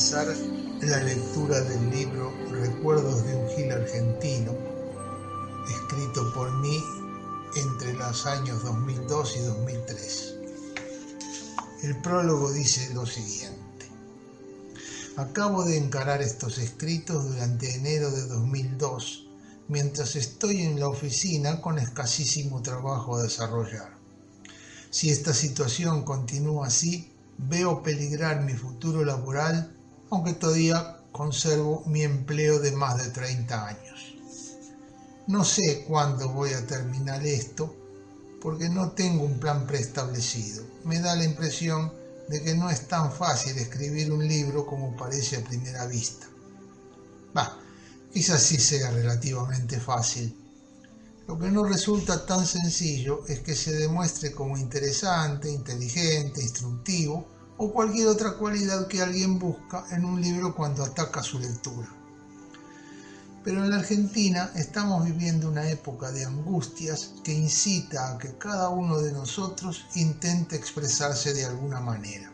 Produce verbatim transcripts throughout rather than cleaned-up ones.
comenzar la lectura del libro Recuerdos de un Gil Argentino, escrito por mí entre los años dos mil dos y dos mil tres. El prólogo dice lo siguiente: acabo de encarar estos escritos durante enero de dos mil dos, mientras estoy en la oficina con escasísimo trabajo a desarrollar. Si esta situación continúa así, veo peligrar mi futuro laboral, aunque todavía conservo mi empleo de más de treinta años. No sé cuándo voy a terminar esto, porque no tengo un plan preestablecido. Me da la impresión de que no es tan fácil escribir un libro como parece a primera vista. Bah, quizás sí sea relativamente fácil. Lo que no resulta tan sencillo es que se demuestre como interesante, inteligente, instructivo o cualquier otra cualidad que alguien busca en un libro cuando ataca su lectura. Pero en la Argentina estamos viviendo una época de angustias que incita a que cada uno de nosotros intente expresarse de alguna manera.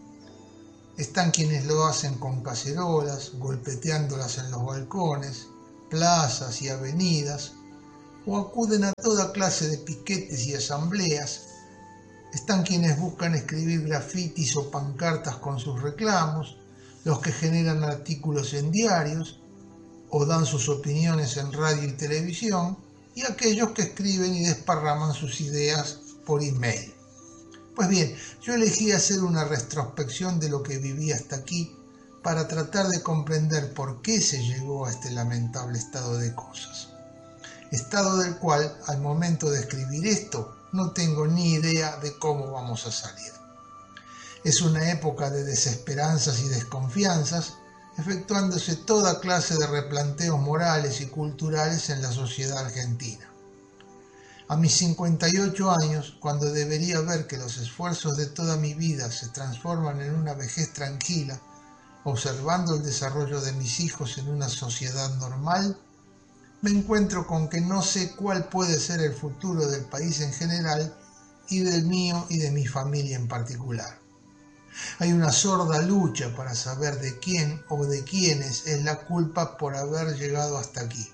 Están quienes lo hacen con cacerolas, golpeteándolas en los balcones, plazas y avenidas, o acuden a toda clase de piquetes y asambleas. Están quienes buscan escribir grafitis o pancartas con sus reclamos, los que generan artículos en diarios o dan sus opiniones en radio y televisión, y aquellos que escriben y desparraman sus ideas por email. Pues bien, yo elegí hacer una retrospección de lo que viví hasta aquí para tratar de comprender por qué se llegó a este lamentable estado de cosas. Estado del cual, al momento de escribir esto, no tengo ni idea de cómo vamos a salir. Es una época de desesperanzas y desconfianzas, efectuándose toda clase de replanteos morales y culturales en la sociedad argentina. A mis cincuenta y ocho años, cuando debería ver que los esfuerzos de toda mi vida se transforman en una vejez tranquila, observando el desarrollo de mis hijos en una sociedad normal, me encuentro con que no sé cuál puede ser el futuro del país en general y del mío y de mi familia en particular. Hay una sorda lucha para saber de quién o de quiénes es la culpa por haber llegado hasta aquí.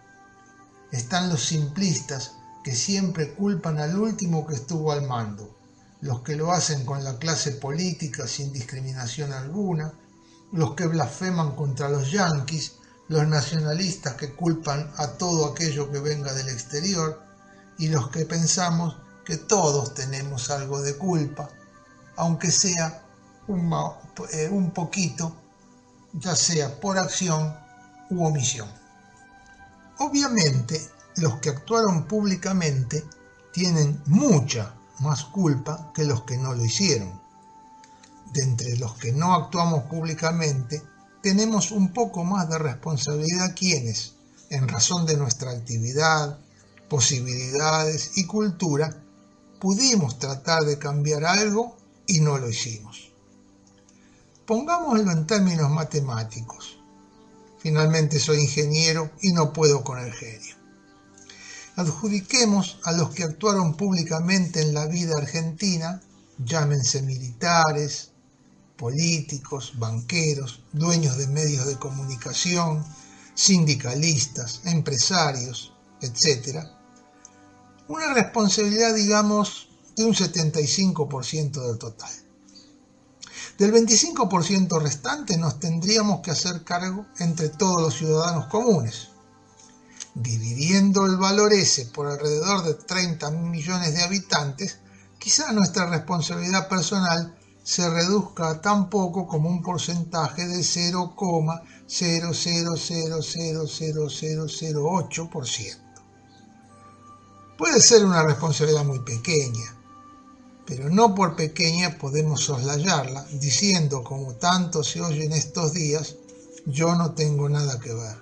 Están los simplistas que siempre culpan al último que estuvo al mando, los que lo hacen con la clase política sin discriminación alguna, los que blasfeman contra los yanquis, los nacionalistas que culpan a todo aquello que venga del exterior y los que pensamos que todos tenemos algo de culpa, aunque sea un, eh, un poquito, ya sea por acción u omisión. Obviamente, los que actuaron públicamente tienen mucha más culpa que los que no lo hicieron. De entre los que no actuamos públicamente, tenemos un poco más de responsabilidad quienes, en razón de nuestra actividad, posibilidades y cultura, pudimos tratar de cambiar algo y no lo hicimos. Pongámoslo en términos matemáticos. Finalmente soy ingeniero y no puedo con el genio. Adjudiquemos a los que actuaron públicamente en la vida argentina, llámense militares, políticos, banqueros, dueños de medios de comunicación, sindicalistas, empresarios, etcétera, una responsabilidad, digamos, de un setenta y cinco por ciento del total. Del veinticinco por ciento restante nos tendríamos que hacer cargo entre todos los ciudadanos comunes. Dividiendo el valor ese por alrededor de treinta millones de habitantes, quizá nuestra responsabilidad personal se reduzca a tan poco como un porcentaje de cero coma cero cero cero cero cero cero cero ocho por ciento. Puede ser una responsabilidad muy pequeña, pero no por pequeña podemos soslayarla diciendo, como tanto se oye en estos días, yo no tengo nada que ver.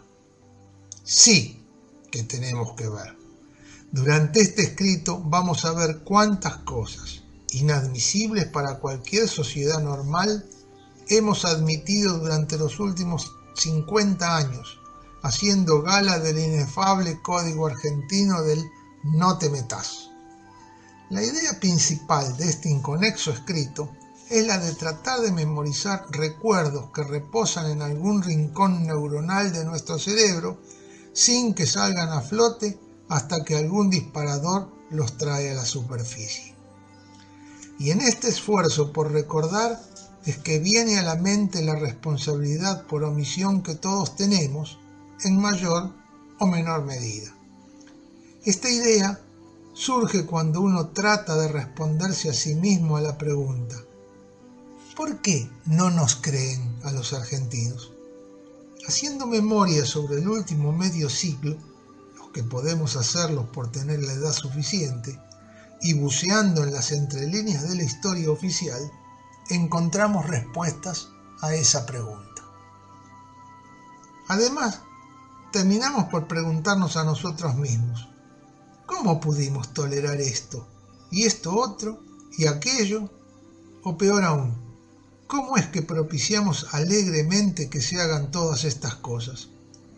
Sí que tenemos que ver. Durante este escrito vamos a ver cuántas cosas inadmisibles para cualquier sociedad normal hemos admitido durante los últimos cincuenta años, haciendo gala del inefable código argentino del no te metas. La idea principal de este inconexo escrito es la de tratar de memorizar recuerdos que reposan en algún rincón neuronal de nuestro cerebro sin que salgan a flote hasta que algún disparador los trae a la superficie. Y en este esfuerzo por recordar es que viene a la mente la responsabilidad por omisión que todos tenemos, en mayor o menor medida. Esta idea surge cuando uno trata de responderse a sí mismo a la pregunta: ¿por qué no nos creen a los argentinos? Haciendo memoria sobre el último medio siglo, los que podemos hacerlo por tener la edad suficiente, y buceando en las entrelíneas de la historia oficial, encontramos respuestas a esa pregunta. Además, terminamos por preguntarnos a nosotros mismos: ¿cómo pudimos tolerar esto, y esto otro, y aquello? O peor aún, ¿cómo es que propiciamos alegremente que se hagan todas estas cosas?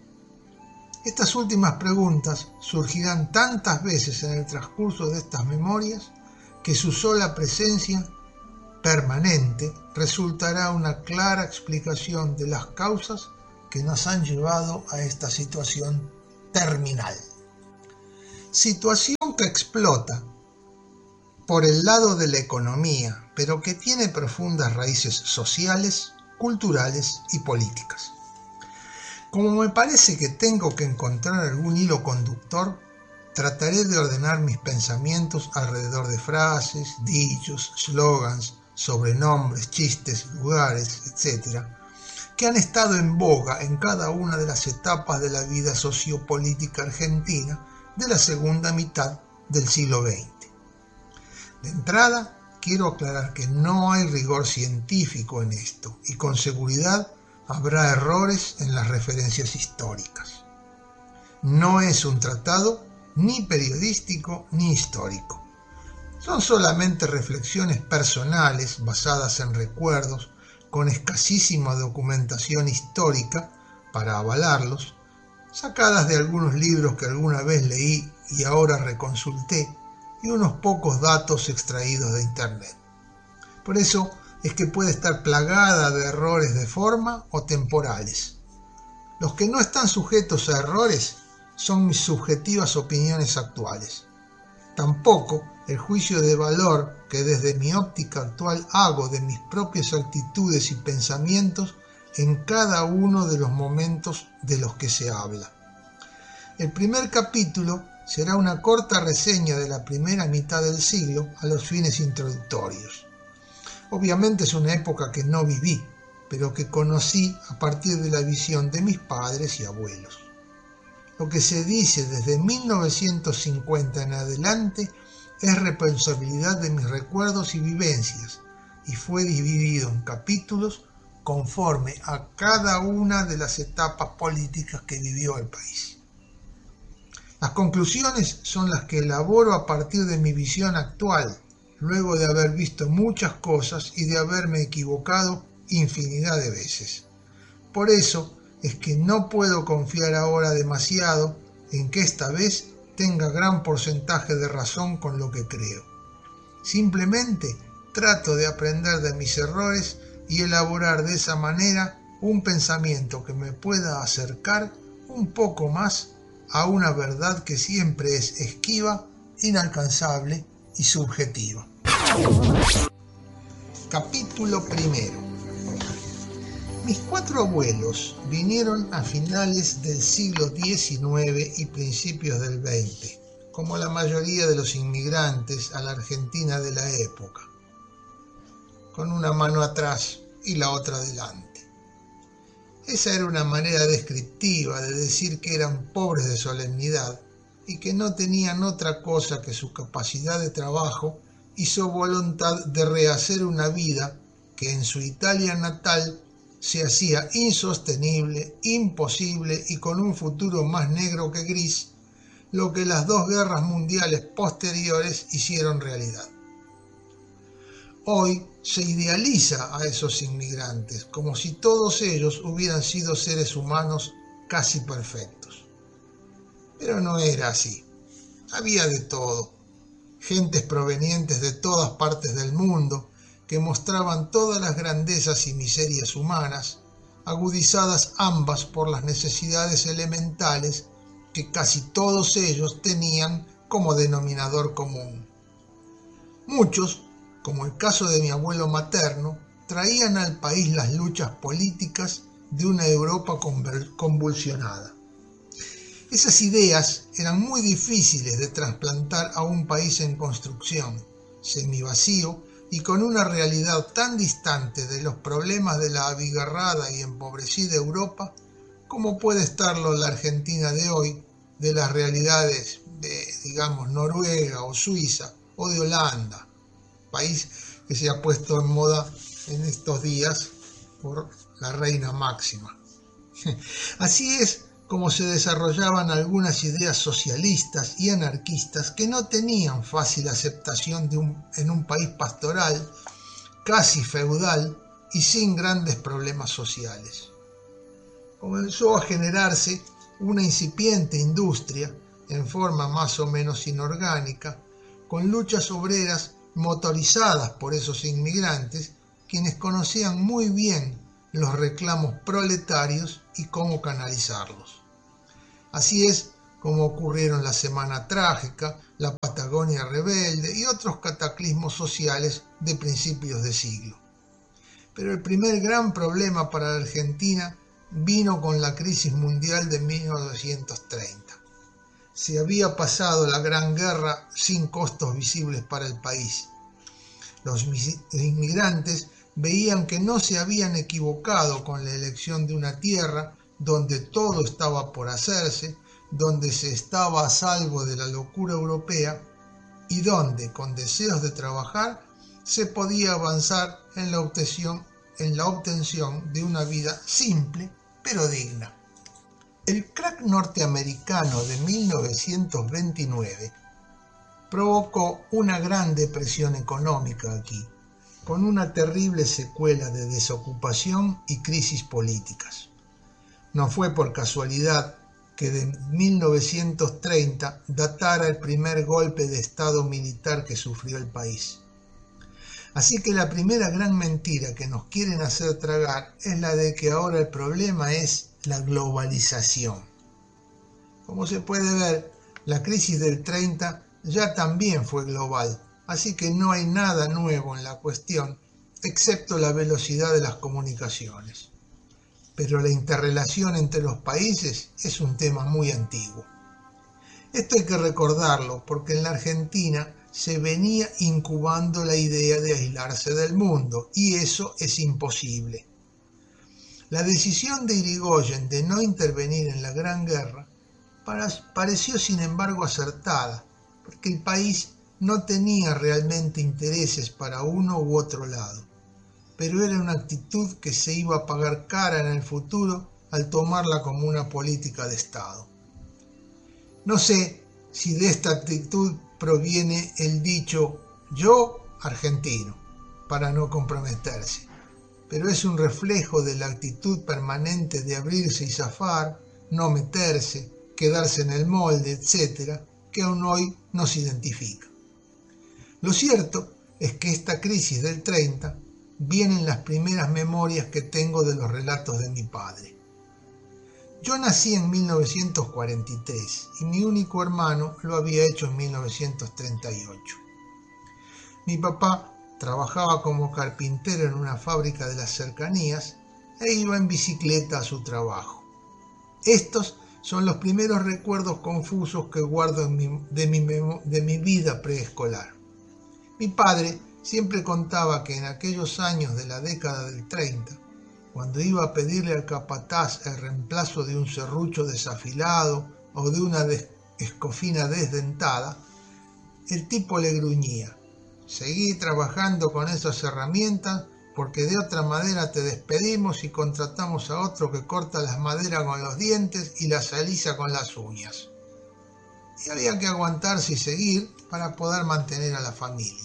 Estas últimas preguntas surgirán tantas veces en el transcurso de estas memorias que su sola presencia permanente resultará una clara explicación de las causas que nos han llevado a esta situación terminal. Situación que explota por el lado de la economía, pero que tiene profundas raíces sociales, culturales y políticas. Como me parece que tengo que encontrar algún hilo conductor, trataré de ordenar mis pensamientos alrededor de frases, dichos, slogans, sobrenombres, chistes, lugares, etcétera, que han estado en boga en cada una de las etapas de la vida sociopolítica argentina de la segunda mitad del siglo veinte. De entrada, quiero aclarar que no hay rigor científico en esto y con seguridad habrá errores en las referencias históricas. No es un tratado ni periodístico ni histórico. Son solamente reflexiones personales basadas en recuerdos con escasísima documentación histórica para avalarlos, sacadas de algunos libros que alguna vez leí y ahora reconsulté, y unos pocos datos extraídos de internet. Por eso es que puede estar plagada de errores de forma o temporales. Los que no están sujetos a errores son mis subjetivas opiniones actuales. Tampoco el juicio de valor que desde mi óptica actual hago de mis propias actitudes y pensamientos en cada uno de los momentos de los que se habla. El primer capítulo será una corta reseña de la primera mitad del siglo a los fines introductorios. Obviamente es una época que no viví, pero que conocí a partir de la visión de mis padres y abuelos. Lo que se dice desde mil novecientos cincuenta en adelante es responsabilidad de mis recuerdos y vivencias, y fue dividido en capítulos conforme a cada una de las etapas políticas que vivió el país. Las conclusiones son las que elaboro a partir de mi visión actual, luego de haber visto muchas cosas y de haberme equivocado infinidad de veces. Por eso es que no puedo confiar ahora demasiado en que esta vez tenga gran porcentaje de razón con lo que creo. Simplemente trato de aprender de mis errores y elaborar de esa manera un pensamiento que me pueda acercar un poco más a una verdad que siempre es esquiva, inalcanzable y subjetiva. Capítulo primero. Mis cuatro abuelos vinieron a finales del siglo diecinueve y principios del veinte, como la mayoría de los inmigrantes a la Argentina de la época, con una mano atrás y la otra adelante. Esa era una manera descriptiva de decir que eran pobres de solemnidad y que no tenían otra cosa que su capacidad de trabajo y su voluntad de rehacer una vida que en su Italia natal se hacía insostenible, imposible y con un futuro más negro que gris, lo que las dos guerras mundiales posteriores hicieron realidad. Hoy se idealiza a esos inmigrantes como si todos ellos hubieran sido seres humanos casi perfectos. Pero no era así. Había de todo. Gentes provenientes de todas partes del mundo que mostraban todas las grandezas y miserias humanas, agudizadas ambas por las necesidades elementales que casi todos ellos tenían como denominador común. Muchos, como el caso de mi abuelo materno, traían al país las luchas políticas de una Europa convulsionada. Esas ideas eran muy difíciles de trasplantar a un país en construcción, semivacío y con una realidad tan distante de los problemas de la abigarrada y empobrecida Europa como puede estarlo la Argentina de hoy de las realidades de, digamos, Noruega o Suiza o de Holanda, país que se ha puesto en moda en estos días por la reina Máxima. Así es como se desarrollaban algunas ideas socialistas y anarquistas que no tenían fácil aceptación de un, en un país pastoral, casi feudal y sin grandes problemas sociales. Comenzó a generarse una incipiente industria, en forma más o menos inorgánica, con luchas obreras motorizadas por esos inmigrantes, quienes conocían muy bien los reclamos proletarios y cómo canalizarlos. Así es como ocurrieron la Semana Trágica, la Patagonia Rebelde y otros cataclismos sociales de principios de siglo. Pero el primer gran problema para la Argentina vino con la crisis mundial de mil novecientos treinta. Se había pasado la Gran Guerra sin costos visibles para el país. Los inmigrantes veían que no se habían equivocado con la elección de una tierra donde todo estaba por hacerse, donde se estaba a salvo de la locura europea y donde, con deseos de trabajar, se podía avanzar en la obtención, en la obtención de una vida simple pero digna. El crack norteamericano de mil novecientos veintinueve provocó una gran depresión económica aquí, con una terrible secuela de desocupación y crisis políticas. No fue por casualidad que de mil novecientos treinta datara el primer golpe de estado militar que sufrió el país. Así que la primera gran mentira que nos quieren hacer tragar es la de que ahora el problema es la globalización. Como se puede ver, la crisis del treinta ya también fue global, así que no hay nada nuevo en la cuestión, excepto la velocidad de las comunicaciones. Pero la interrelación entre los países es un tema muy antiguo. Esto hay que recordarlo porque en la Argentina se venía incubando la idea de aislarse del mundo, y eso es imposible. La decisión de Irigoyen de no intervenir en la Gran Guerra pareció sin embargo acertada, porque el país no tenía realmente intereses para uno u otro lado, pero era una actitud que se iba a pagar cara en el futuro al tomarla como una política de Estado. No sé si de esta actitud proviene el dicho "yo argentino", para no comprometerse, pero es un reflejo de la actitud permanente de abrirse y zafar, no meterse, quedarse en el molde, etcétera, que aún hoy nos identifica. Lo cierto es que esta crisis del treinta viene en las primeras memorias que tengo de los relatos de mi padre. Yo nací en mil novecientos cuarenta y tres y mi único hermano lo había hecho en mil novecientos treinta y ocho. Mi papá trabajaba como carpintero en una fábrica de las cercanías e iba en bicicleta a su trabajo. Estos son los primeros recuerdos confusos que guardo en mi, de, mi, de mi vida preescolar. Mi padre siempre contaba que en aquellos años de la década del treinta, cuando iba a pedirle al capataz el reemplazo de un serrucho desafilado o de una des- escofina desdentada, el tipo le gruñía: "Seguí trabajando con esas herramientas porque de otra manera te despedimos y contratamos a otro que corta las maderas con los dientes y las alisa con las uñas". Y había que aguantarse y seguir para poder mantener a la familia.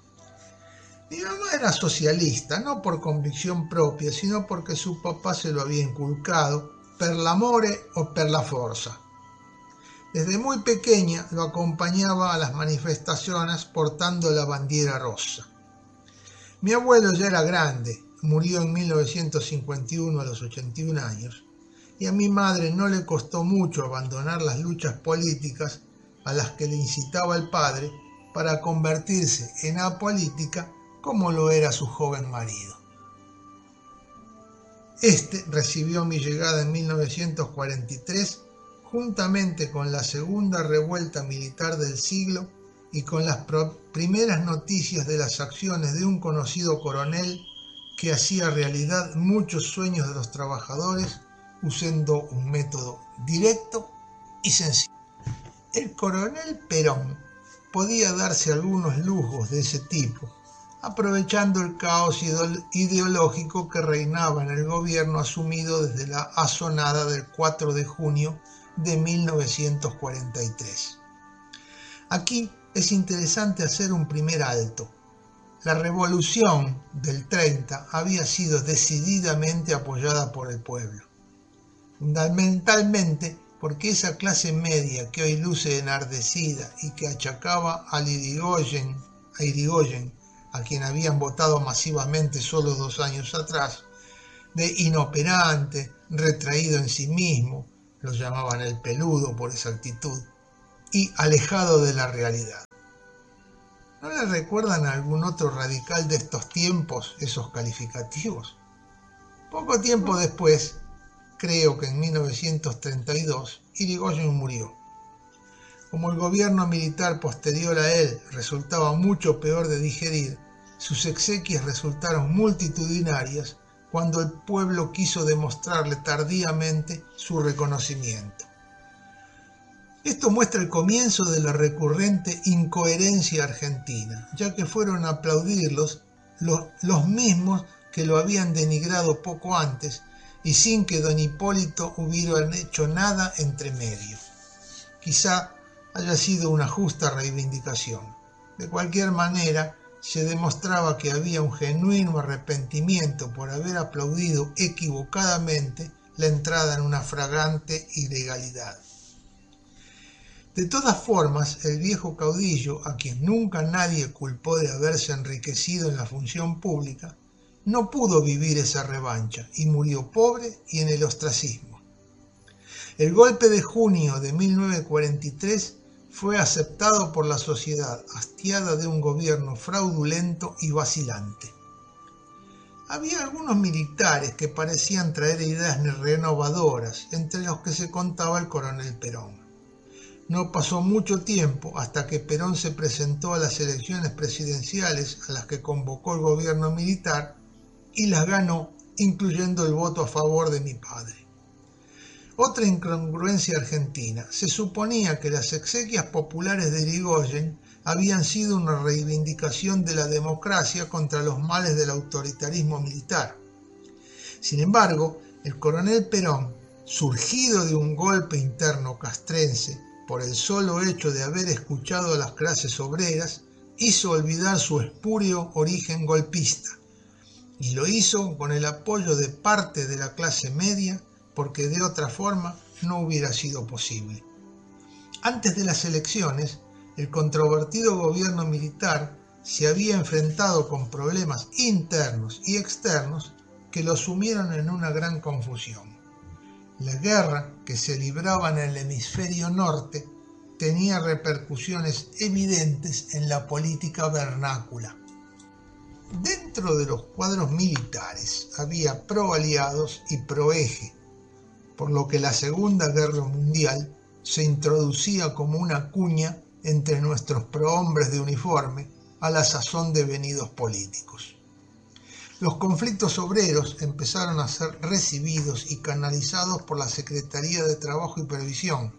Mi mamá era socialista, no por convicción propia, sino porque su papá se lo había inculcado, per l'amore o per la forza. Desde muy pequeña lo acompañaba a las manifestaciones portando la bandera rosa. Mi abuelo ya era grande, murió en mil novecientos cincuenta y uno a los ochenta y un años, y a mi madre no le costó mucho abandonar las luchas políticas a las que le incitaba el padre para convertirse en apolítica como lo era su joven marido. Este recibió mi llegada en mil novecientos cuarenta y tres juntamente con la segunda revuelta militar del siglo y con las primeras noticias de las acciones de un conocido coronel que hacía realidad muchos sueños de los trabajadores usando un método directo y sencillo. El coronel Perón podía darse algunos lujos de ese tipo, aprovechando el caos ideológico que reinaba en el gobierno asumido desde la asonada del cuatro de junio de mil novecientos cuarenta y tres. Aquí es interesante hacer un primer alto. La revolución del treinta había sido decididamente apoyada por el pueblo, fundamentalmente porque esa clase media que hoy luce enardecida y que achacaba a Irigoyen, a Irigoyen, a quien habían votado masivamente solo dos años atrás, de inoperante, retraído en sí mismo, lo llamaban el peludo por esa actitud, y alejado de la realidad. ¿No le recuerdan a algún otro radical de estos tiempos esos calificativos? Poco tiempo después, creo que en mil novecientos treinta y dos, Irigoyen murió. Como el gobierno militar posterior a él resultaba mucho peor de digerir, sus exequias resultaron multitudinarias cuando el pueblo quiso demostrarle tardíamente su reconocimiento. Esto muestra el comienzo de la recurrente incoherencia argentina, ya que fueron a aplaudirlos los, los mismos que lo habían denigrado poco antes y sin que don Hipólito hubieran hecho nada entre medio. Quizá haya sido una justa reivindicación. De cualquier manera, se demostraba que había un genuino arrepentimiento por haber aplaudido equivocadamente la entrada en una flagrante ilegalidad. De todas formas, el viejo caudillo, a quien nunca nadie culpó de haberse enriquecido en la función pública, no pudo vivir esa revancha y murió pobre y en el ostracismo. El golpe de junio de mil novecientos cuarenta y tres fue aceptado por la sociedad, hastiada de un gobierno fraudulento y vacilante. Había algunos militares que parecían traer ideas renovadoras, entre los que se contaba el coronel Perón. No pasó mucho tiempo hasta que Perón se presentó a las elecciones presidenciales a las que convocó el gobierno militar y las ganó, incluyendo el voto a favor de mi padre. Otra incongruencia argentina. Se suponía que las exequias populares de Irigoyen habían sido una reivindicación de la democracia contra los males del autoritarismo militar. Sin embargo, el coronel Perón, surgido de un golpe interno castrense, por el solo hecho de haber escuchado a las clases obreras, hizo olvidar su espurio origen golpista, y lo hizo con el apoyo de parte de la clase media, porque de otra forma no hubiera sido posible. Antes de las elecciones, el controvertido gobierno militar se había enfrentado con problemas internos y externos que lo sumieron en una gran confusión. La guerra que se libraba en el hemisferio norte tenía repercusiones evidentes en la política vernácula. Dentro de los cuadros militares había pro-aliados y pro-eje, por lo que la Segunda Guerra Mundial se introducía como una cuña entre nuestros prohombres de uniforme a la sazón devenidos políticos. Los conflictos obreros empezaron a ser recibidos y canalizados por la Secretaría de Trabajo y Previsión.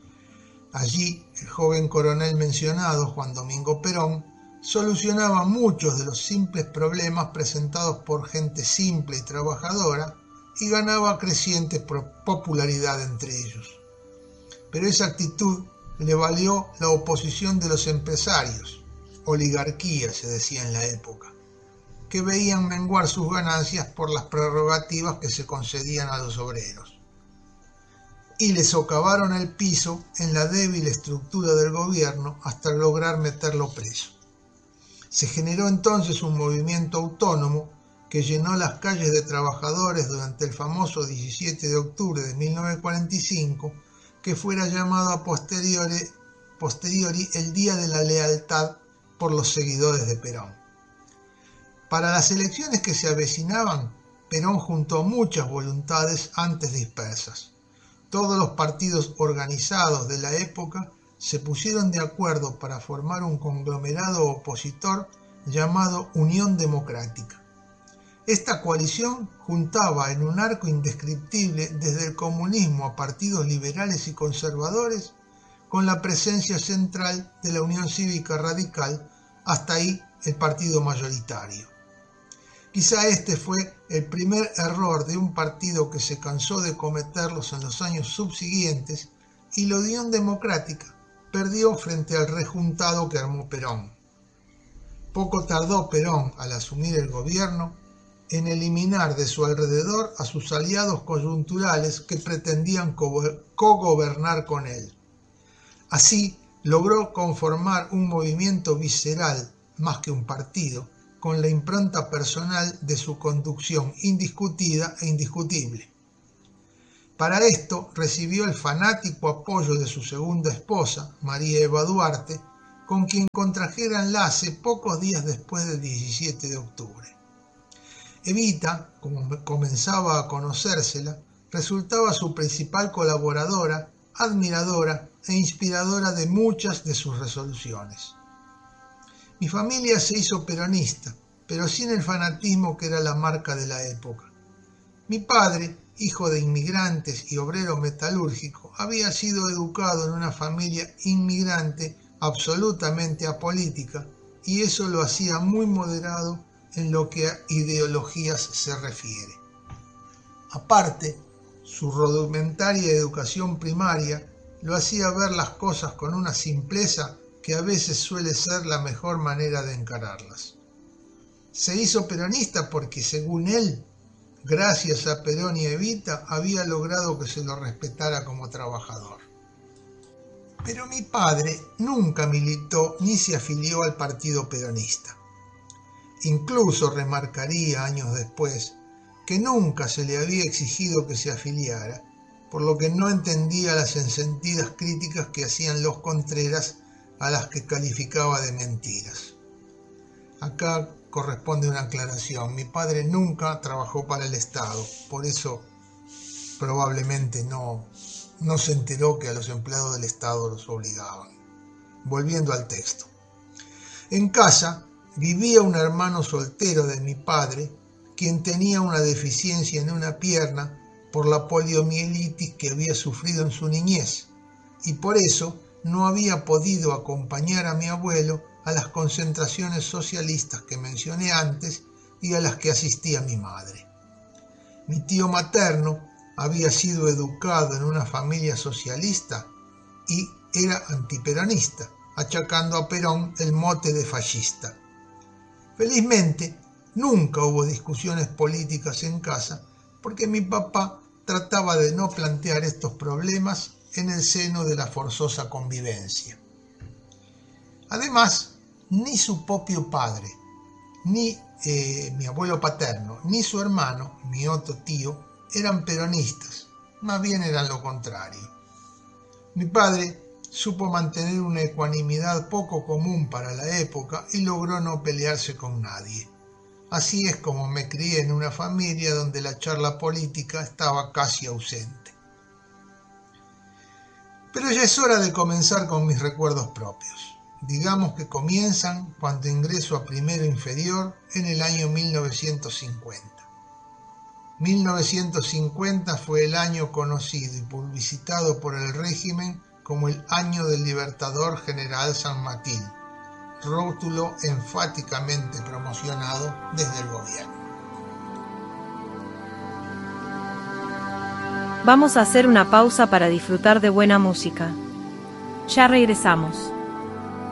Allí, el joven coronel mencionado, Juan Domingo Perón, solucionaba muchos de los simples problemas presentados por gente simple y trabajadora y ganaba creciente popularidad entre ellos. Pero esa actitud le valió la oposición de los empresarios, oligarquía se decía en la época, que veían menguar sus ganancias por las prerrogativas que se concedían a los obreros. Y le socavaron el piso en la débil estructura del gobierno hasta lograr meterlo preso. Se generó entonces un movimiento autónomo que llenó las calles de trabajadores durante el famoso diecisiete de octubre de mil novecientos cuarenta y cinco, que fuera llamado a posteriori, posteriori el Día de la Lealtad por los seguidores de Perón. Para las elecciones que se avecinaban, Perón juntó muchas voluntades antes dispersas. Todos los partidos organizados de la época se pusieron de acuerdo para formar un conglomerado opositor llamado Unión Democrática. Esta coalición juntaba en un arco indescriptible desde el comunismo a partidos liberales y conservadores, con la presencia central de la Unión Cívica Radical, hasta ahí el partido mayoritario. Quizá este fue el primer error de un partido que se cansó de cometerlos en los años subsiguientes, y la Unión Democrática perdió frente al rejuntado que armó Perón. Poco tardó Perón, al asumir el gobierno, en eliminar de su alrededor a sus aliados coyunturales que pretendían cogobernar con él. Así logró conformar un movimiento visceral más que un partido, con la impronta personal de su conducción indiscutida e indiscutible. Para esto recibió el fanático apoyo de su segunda esposa, María Eva Duarte, con quien contrajera enlace pocos días después del diecisiete de octubre. Evita, como comenzaba a conocérsela, resultaba su principal colaboradora, admiradora e inspiradora de muchas de sus resoluciones. Mi familia se hizo peronista, pero sin el fanatismo que era la marca de la época. Mi padre, hijo de inmigrantes y obrero metalúrgico, había sido educado en una familia inmigrante absolutamente apolítica, y eso lo hacía muy moderado en lo que a ideologías se refiere. Aparte, su rudimentaria educación primaria lo hacía ver las cosas con una simpleza que a veces suele ser la mejor manera de encararlas. Se hizo peronista porque, según él, gracias a Perón y Evita, había logrado que se lo respetara como trabajador. Pero mi padre nunca militó ni se afilió al partido peronista. Incluso remarcaría años después que nunca se le había exigido que se afiliara, por lo que no entendía las ensentidas críticas que hacían los Contreras, a las que calificaba de mentiras. Acá corresponde una aclaración. Mi padre nunca trabajó para el Estado, por eso probablemente no, no se enteró que a los empleados del Estado los obligaban. Volviendo al texto. En casa vivía un hermano soltero de mi padre, quien tenía una deficiencia en una pierna por la poliomielitis que había sufrido en su niñez, y por eso no había podido acompañar a mi abuelo a las concentraciones socialistas que mencioné antes y a las que asistía mi madre. Mi tío materno había sido educado en una familia socialista y era antiperonista, achacando a Perón el mote de fascista. Felizmente, nunca hubo discusiones políticas en casa porque mi papá trataba de no plantear estos problemas en el seno de la forzosa convivencia. Además, ni su propio padre, ni eh, mi abuelo paterno, ni su hermano, mi otro tío, eran peronistas, más bien eran lo contrario. Mi padre supo mantener una ecuanimidad poco común para la época y logró no pelearse con nadie. Así es como me crié en una familia donde la charla política estaba casi ausente. Pero ya es hora de comenzar con mis recuerdos propios. Digamos que comienzan cuando ingreso a primero inferior en el año mil novecientos cincuenta. mil novecientos cincuenta fue el año conocido y publicitado por el régimen como el año del Libertador General San Martín, rótulo enfáticamente promocionado desde el gobierno. Vamos a hacer una pausa para disfrutar de buena música. Ya regresamos.